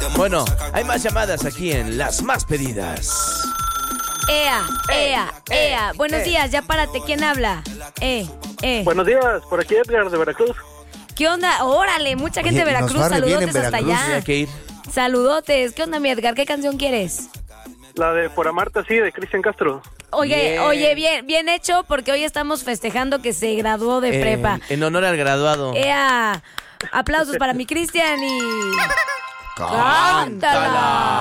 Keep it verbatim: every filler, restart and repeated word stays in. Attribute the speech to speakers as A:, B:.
A: Bueno, hay más llamadas aquí en Las Más Pedidas.
B: Ea, ea, ea. Buenos días, ya párate. ¿Quién habla? Eh, eh.
C: Buenos días, por aquí Edgar de Veracruz.
B: ¿Qué onda? Órale, mucha gente de
D: Oye,
B: Veracruz.
D: nos va re bien en
B: Saludotes hasta
D: Veracruz,
B: allá.
A: Hay que ir.
B: Saludotes. ¿Qué onda, mi Edgar? ¿Qué canción quieres?
C: La de Por Amarte Así, de Cristian Castro.
B: Oye,
A: Bien.
B: oye, bien, bien hecho, porque hoy estamos festejando que se graduó de
A: Eh,
B: prepa.
A: En honor al graduado.
B: Ea, aplausos para mi Cristian y...
D: Cántala.